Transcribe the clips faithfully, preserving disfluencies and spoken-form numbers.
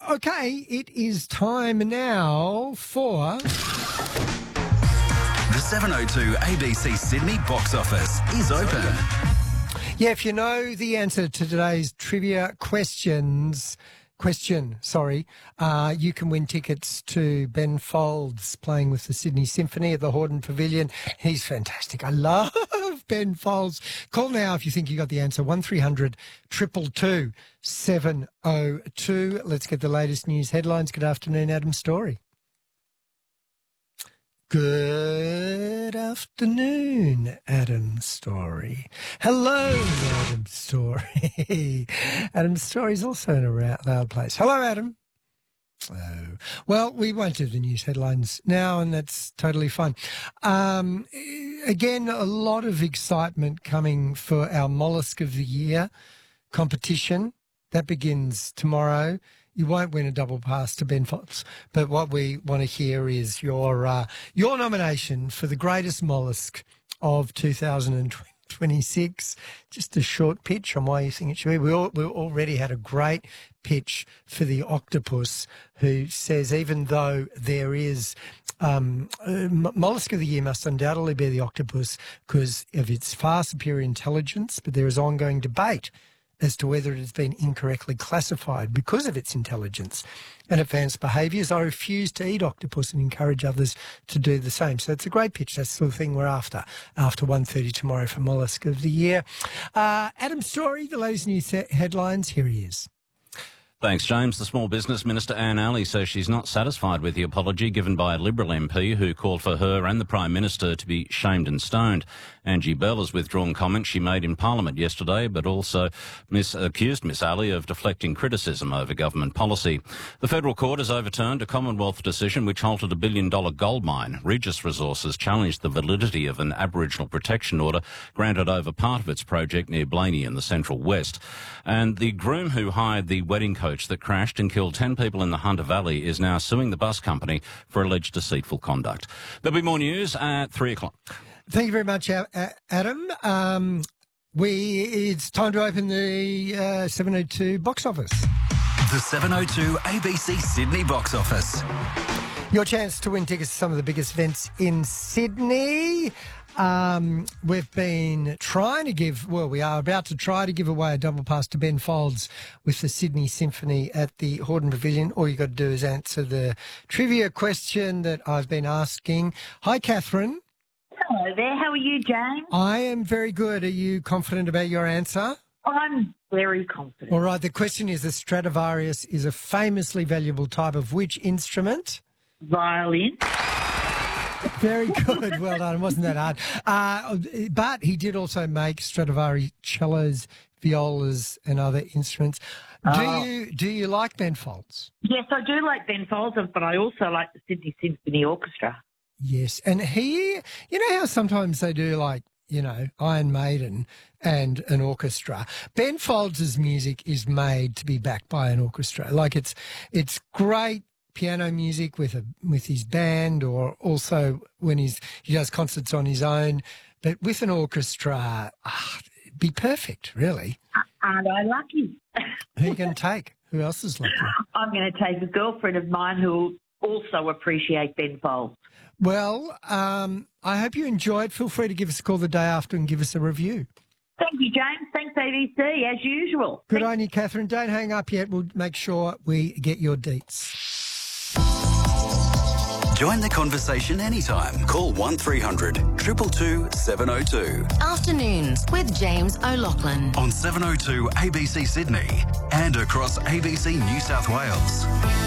Okay, it is time now for... The seven oh two A B C Sydney box office is open. Yeah, if you know the answer to today's trivia questions... Question, sorry. Uh, you can win tickets to Ben Folds playing with the Sydney Symphony at the Hordern Pavilion. He's fantastic. I love Ben Folds. Call now if you think you got the answer. one three hundred two two two seven oh two. Let's get the latest news headlines. Good afternoon, Adam Story. Good afternoon, Adam Story. Hello, Adam Story. Adam Story's also in a loud place. Hello, Adam. Oh. Well, we won't do the news headlines now, and that's totally fine. Um, again, a lot of excitement coming for our Mollusk of the Year competition. That begins tomorrow. You won't win a double pass to Ben Folds, but what we want to hear is your uh, your nomination for the greatest mollusk of two thousand twenty-six. Just a short pitch on why you think it should be. We, all, we already had a great pitch for the octopus, who says even though there is um, uh, mollusk of the year must undoubtedly be the octopus because of its far superior intelligence, but there is ongoing debate as to whether it has been incorrectly classified because of its intelligence and advanced behaviours. I refuse to eat octopus and encourage others to do the same. So it's a great pitch. That's the sort of thing we're after, after one thirty tomorrow for Mollusk of the Year. Uh, Adam Story, the latest news headlines. Here he is. Thanks, James. The Small Business Minister, Anne Alley, says she's not satisfied with the apology given by a Liberal M P who called for her and the Prime Minister to be shamed and stoned. Angie Bell has withdrawn comments she made in Parliament yesterday, but also miss, accused Miss Alley of deflecting criticism over government policy. The Federal Court has overturned a Commonwealth decision which halted a billion-dollar gold mine. Regis Resources challenged the validity of an Aboriginal protection order granted over part of its project near Blaney in the Central West. And the groom who hired the wedding coach that crashed and killed ten people in the Hunter Valley is now suing the bus company for alleged deceitful conduct. There'll be more news at three o'clock. Thank you very much, Adam. Um, we it's time to open the uh, seven oh two box office. The seven oh two A B C Sydney box office. Your chance to win tickets to some of the biggest events in Sydney. Um, we've been trying to give, well, we are about to try to give away a double pass to Ben Folds with the Sydney Symphony at the Hordern Pavilion. All you've got to do is answer the trivia question that I've been asking. Hi, Catherine. Hello there. How are you, James? I am very good. Are you confident about your answer? I'm very confident. All right. The question is, the Stradivarius is a famously valuable type of which instrument? Violin. Very good. Well done. It wasn't that hard. Uh, but he did also make Stradivari cellos, violas and other instruments. Do Oh. you do you like Ben Folds? Yes, I do like Ben Folds, but I also like the Sydney Symphony Orchestra. Yes. And he, you know how sometimes they do like, you know, Iron Maiden and an orchestra. Ben Folds' music is made to be backed by an orchestra. Like it's it's great piano music with a with his band, or also when he's he does concerts on his own, but with an orchestra, ah, it'd be perfect, really. Aren't I lucky? Who are you going to take? Who else is lucky? I'm going to take a girlfriend of mine who also appreciate Ben Folds. Well, um, I hope you enjoy it. Feel free to give us a call the day after and give us a review. Thank you, James. Thanks, A B C, as usual. Good on you, Catherine. Don't hang up yet. We'll make sure we get your deets. Join the conversation anytime. Call one three hundred two two two seven oh two. Afternoons with James O'Loughlin. On seven oh two A B C Sydney and across A B C New South Wales.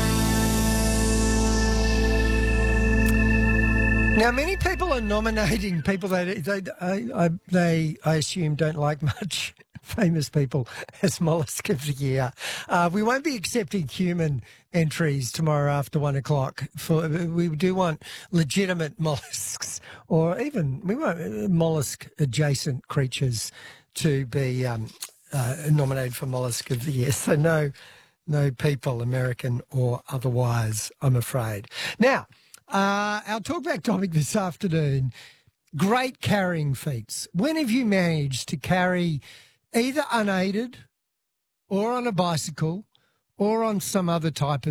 Now, many people are nominating people that they, I, I, they, I assume, don't like much famous people as Mollusk of the Year. Uh, we won't be accepting human entries tomorrow after one o'clock. For we do want legitimate mollusks, or even we want mollusk adjacent creatures to be um, uh, nominated for Mollusk of the Year. So no, no people, American or otherwise, I'm afraid. Now. Uh, our talkback topic this afternoon, great carrying feats. When have you managed to carry either unaided or on a bicycle or on some other type of